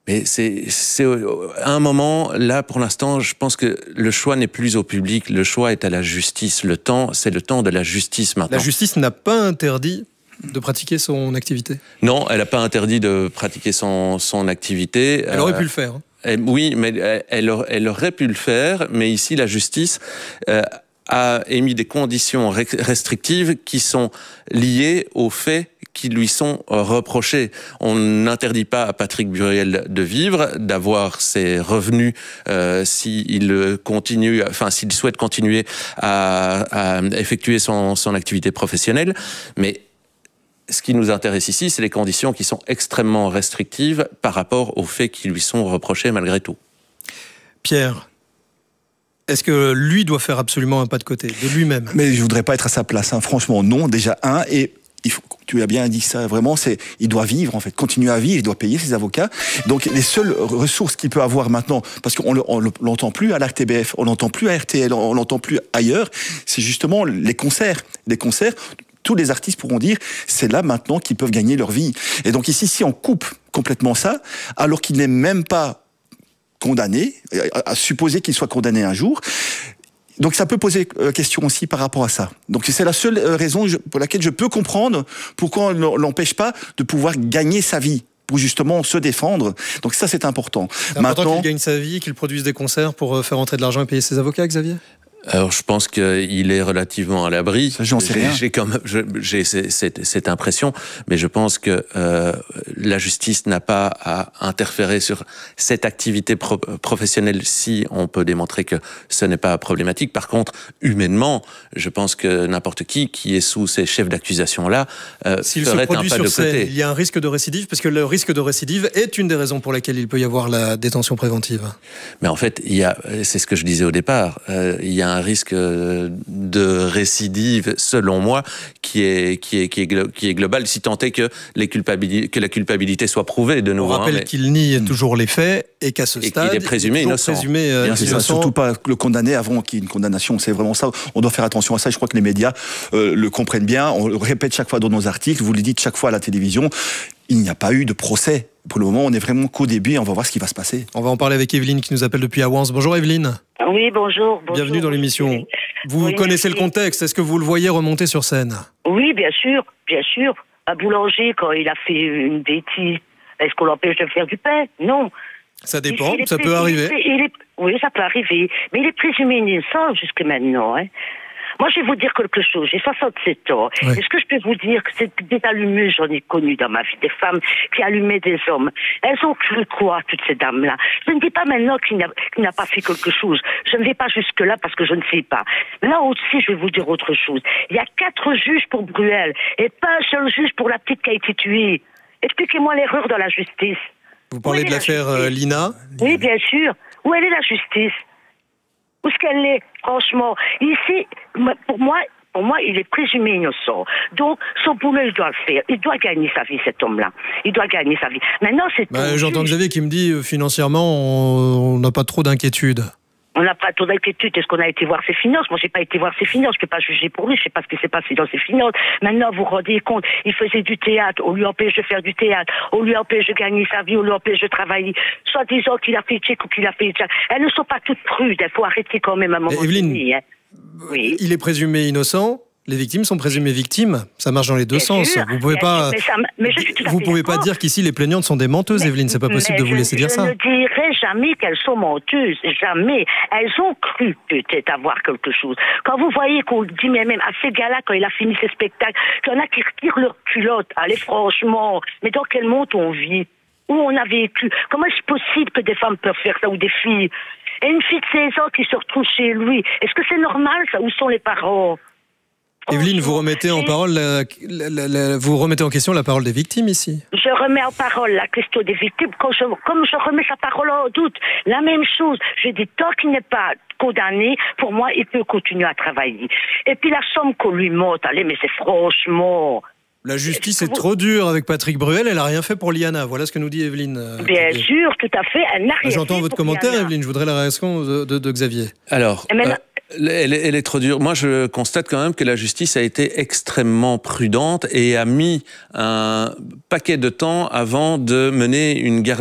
Mais c'est à un moment, là, pour l'instant, je pense que le choix n'est plus au public, le choix est à la justice. C'est le temps de la justice maintenant. La justice n'a pas interdit de pratiquer son activité? Non, elle n'a pas interdit de pratiquer son activité. Elle aurait pu le faire. Oui, mais elle aurait pu le faire, mais ici, la justice a émis des conditions restrictives qui sont liées aux faits qui lui sont reprochés. On n'interdit pas à Patrick Bruel de vivre, d'avoir ses revenus s'il souhaite continuer à effectuer son activité professionnelle, mais ce qui nous intéresse ici, c'est les conditions qui sont extrêmement restrictives par rapport aux faits qui lui sont reprochés malgré tout. Pierre, est-ce que lui doit faire absolument un pas de côté, de lui-même? Mais je ne voudrais pas être à sa place, hein. Franchement, non, déjà et tu as bien dit ça, vraiment, il doit vivre, en fait, continuer à vivre, il doit payer ses avocats. Donc, les seules ressources qu'il peut avoir maintenant, parce qu'on l'entend plus à la RTBF, on l'entend plus à RTL, on l'entend plus ailleurs, c'est justement les concerts. Les concerts, tous les artistes pourront dire, c'est là maintenant qu'ils peuvent gagner leur vie. Et donc ici, si on coupe complètement ça, alors qu'il n'est même pas condamné, à supposer qu'il soit condamné un jour, donc ça peut poser question aussi par rapport à ça. Donc c'est la seule raison pour laquelle je peux comprendre pourquoi on ne l'empêche pas de pouvoir gagner sa vie, pour justement se défendre. Donc ça, c'est important. C'est important qu'il gagne sa vie, qu'il produise des concerts pour faire rentrer de l'argent et payer ses avocats, Xavier? Alors, je pense qu'il est relativement à l'abri. J'en sais rien. J'ai cette impression, mais je pense que la justice n'a pas à interférer sur cette activité professionnelle si on peut démontrer que ce n'est pas problématique. Par contre, humainement, je pense que n'importe qui est sous ces chefs d'accusation-là ferait un pas de côté. Il y a un risque de récidive, parce que le risque de récidive est une des raisons pour lesquelles il peut y avoir la détention préventive. Mais en fait, c'est ce que je disais au départ, il y a un risque de récidive, selon moi, qui est global, si tant est que la culpabilité soit prouvée de nouveau. On rappelle qu'il nie toujours les faits et qu'à ce stade, qu'il est présumé innocent. Surtout pas le condamner avant qu'il y ait une condamnation. C'est vraiment ça. On doit faire attention à ça. Je crois que les médias le comprennent bien. On le répète chaque fois dans nos articles. Vous le dites chaque fois à la télévision. Il n'y a pas eu de procès. Pour le moment, on est vraiment qu'au début et on va voir ce qui va se passer. On va en parler avec Evelyne qui nous appelle depuis Awans. Bonjour Evelyne. Oui, bonjour. Bienvenue dans l'émission. Vous connaissez le contexte. Est-ce que vous le voyez remonter sur scène? Oui, bien sûr, bien sûr. Un boulanger, quand il a fait une bêtise, est-ce qu'on l'empêche de faire du pain? Non. Ça dépend, ça peut arriver. Oui, ça peut arriver. Mais il est présumé innocent jusque maintenant, hein. Moi, je vais vous dire quelque chose. J'ai 67 ans. Ouais. Est-ce que je peux vous dire que c'est des allumeuses, j'en ai connu dans ma vie, des femmes qui allumaient des hommes. Elles ont cru quoi, toutes ces dames-là? Je ne dis pas maintenant qu'il n'a pas fait quelque chose. Je ne vais pas jusque-là parce que je ne sais pas. Là aussi, je vais vous dire autre chose. Il y a 4 juges pour Bruel et pas un seul juge pour la petite qui a été tuée. Expliquez-moi l'erreur dans la justice. Vous parlez de l'affaire Lina? Oui, bien sûr. Où elle est la justice? Où est-ce qu'elle est, franchement? Ici, pour moi, il est présumé innocent. Donc, son boulot, il doit le faire. Il doit gagner sa vie, cet homme-là. Il doit gagner sa vie. Maintenant, c'est... J'entends Xavier qui me dit, financièrement, on n'a pas trop d'inquiétude. On n'a pas trop d'inquiétude. Est-ce qu'on a été voir ses finances? Moi, j'ai pas été voir ses finances. Je peux pas juger pour lui. Je sais pas ce qui s'est passé dans ses finances. Maintenant, vous vous rendez compte, il faisait du théâtre. On lui empêche de faire du théâtre. On lui empêche de gagner sa vie. On lui empêche de travailler. Soit disant qu'il a fait tchèque ou qu'il a fait tchèque. Elles ne sont pas toutes prudes. Il faut arrêter quand même à un moment donné. Hein. Oui. Il est présumé innocent. Les victimes sont présumées victimes. Ça marche dans les deux sens. Sûr. Vous pouvez pas. Vous pouvez pas dire qu'ici les plaignantes sont des menteuses, Evelyne. C'est pas possible de vous laisser dire ça. Je ne dirai jamais qu'elles sont menteuses. Jamais. Elles ont cru peut-être avoir quelque chose. Quand vous voyez qu'on dit même à ces gars-là, quand il a fini ses spectacles, qu'il y en a qui retirent leur culotte. Allez, franchement. Mais dans quel monde on vit? Où on a vécu? Comment est-ce possible que des femmes peuvent faire ça ou des filles? Et une fille de 16 ans qui se retrouve chez lui. Est-ce que c'est normal ça? Où sont les parents? Evelyne, vous remettez en parole, vous remettez en question la parole des victimes ici. Je remets en parole la question des victimes comme je remets sa parole en doute. La même chose. Je dis, tant qu'il n'est pas condamné, pour moi, il peut continuer à travailler. Et puis la somme qu'on lui monte, allez, mais c'est franchement... La justice est trop dure avec Patrick Bruel, elle n'a rien fait pour Liana. Voilà ce que nous dit Evelyne. Bien sûr, tout à fait, elle n'a rien fait. J'entends votre commentaire, Liana. Evelyne, je voudrais la réaction de Xavier. Alors... Elle est trop dure. Moi, je constate quand même que la justice a été extrêmement prudente et a mis un paquet de temps avant de mener une garde